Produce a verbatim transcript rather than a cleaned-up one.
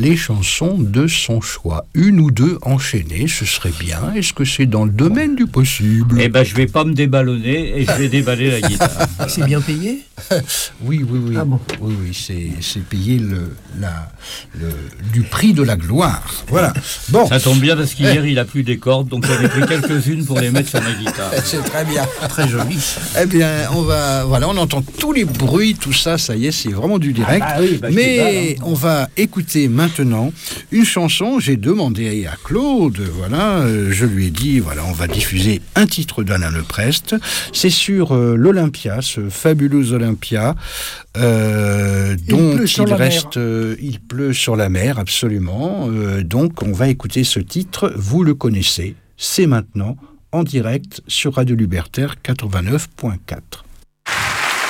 les chansons de son choix. Une ou deux enchaînées, ce serait bien. Est-ce que c'est dans le domaine du possible? Eh ben, je vais pas me déballonner et je vais déballer la guitare. Voilà. C'est bien payé? Oui, oui, oui. Ah bon. Oui, oui, c'est, c'est payé le, la, le, du prix de la gloire. Voilà. Bon. Ça tombe bien parce qu'hier, il a plus des cordes, donc j'en ai pris quelques-unes pour les mettre sur ma guitare. C'est très bien. Très joli. Eh bien, on va, voilà, on entend tous les bruits, tout ça, ça y est, c'est vraiment du direct. Ah bah oui, bah mais balle, hein. on va écouter maintenant une chanson. J'ai demandé à Claude, voilà, euh, je lui ai dit, voilà, on va diffuser un titre d'Alain Leprest. C'est sur euh, l'Olympia, ce fabuleux Olympia. Euh, Il donc pleut sur il la reste, euh, il pleut sur la mer, absolument. Euh, donc on va écouter ce titre. Vous le connaissez, c'est maintenant en direct sur Radio Libertaire quatre-vingt-neuf point quatre.